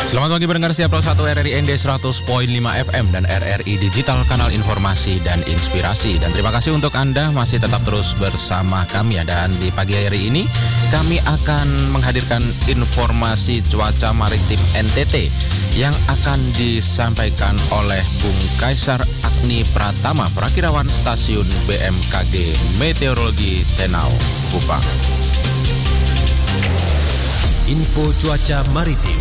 Selamat pagi pendengar setiap Pro 1 RRI ND 100.5 FM dan RRI Digital, kanal informasi dan inspirasi. Dan terima kasih untuk Anda masih tetap terus bersama kami ya. Dan di pagi hari ini kami akan menghadirkan informasi cuaca maritim NTT yang akan disampaikan oleh Bung Kaisar Agni Pratama, Prakirawan Stasiun BMKG Meteorologi Tenau, Kupang. Info cuaca maritim.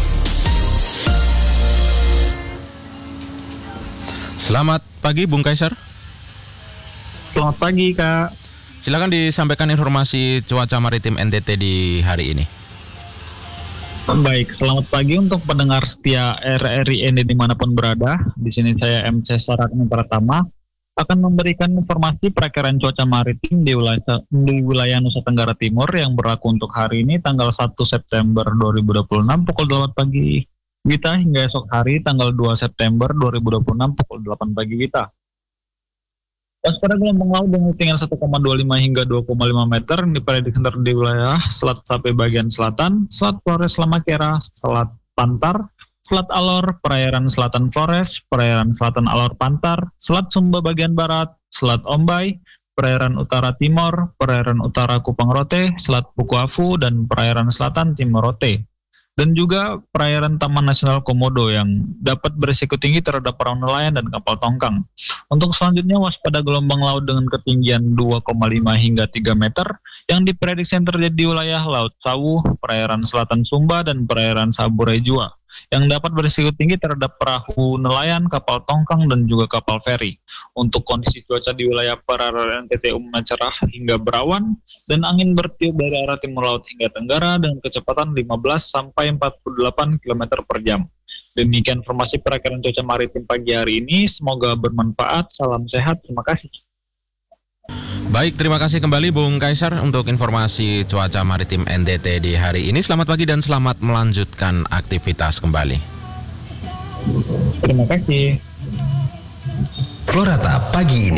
Selamat pagi Bung Kaisar. Selamat pagi Kak. Silakan disampaikan informasi cuaca maritim NTT di hari ini. Baik, selamat pagi untuk pendengar setia RRI ND dimanapun berada. Di sini saya MC Agni Pratama akan memberikan informasi perakiraan cuaca maritim di wilayah Nusa Tenggara Timur yang berlaku untuk hari ini tanggal 1 September 2026 pukul 8 pagi WITA hingga esok hari tanggal 2 September 2026 pukul 8 pagi WITA. Waspada gelombang laut dengan ketinggian 1,25 hingga 2,5 meter diprediksi di wilayah Selat Sape bagian selatan, Selat Flores Lamakera, Selat Pantar, Selat Alor, Perairan Selatan Flores, Perairan Selatan Alor Pantar, Selat Sumba bagian barat, Selat Ombai, Perairan Utara Timor, Perairan Utara Kupang Rote, Selat Bukuafu, dan Perairan Selatan Timor Rote. Dan juga perairan Taman Nasional Komodo yang dapat berisiko tinggi terhadap perahu nelayan dan kapal tongkang. Untuk selanjutnya, waspada gelombang laut dengan ketinggian 2,5 hingga 3 meter yang diprediksi terjadi di wilayah Laut Sawu, perairan Selatan Sumba, dan perairan Saburai Jua, yang dapat berisiko tinggi terhadap perahu nelayan, kapal tongkang, dan juga kapal feri. Untuk kondisi cuaca di wilayah perairan NTT umumnya cerah hingga berawan, dan angin bertiup dari arah timur laut hingga tenggara dengan kecepatan 15 sampai 48 km per jam. Demikian informasi perakiraan cuaca maritim pagi hari ini. Semoga bermanfaat. Salam sehat. Terima kasih. Baik, terima kasih kembali Bung Kaisar untuk informasi cuaca maritim NTT di hari ini. Selamat pagi dan selamat melanjutkan aktivitas kembali. Terima kasih. Florata pagi ini.